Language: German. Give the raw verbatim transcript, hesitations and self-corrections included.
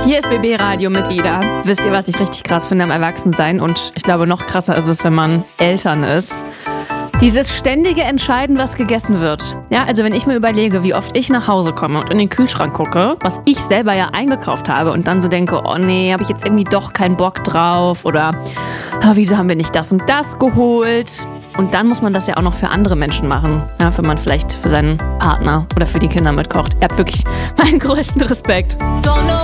Hier ist B B Radio mit Ida. Wisst ihr, was ich richtig krass finde am Erwachsensein? Und ich glaube, noch krasser ist es, wenn man Eltern ist. Dieses ständige Entscheiden, was gegessen wird. Ja, also wenn ich mir überlege, wie oft ich nach Hause komme und in den Kühlschrank gucke, was ich selber ja eingekauft habe und dann so denke, oh nee, habe ich jetzt irgendwie doch keinen Bock drauf oder oh, wieso haben wir nicht das und das geholt? Und dann muss man das ja auch noch für andere Menschen machen. Ja, wenn man vielleicht für seinen Partner oder für die Kinder mitkocht. Ihr habt wirklich meinen größten Respekt.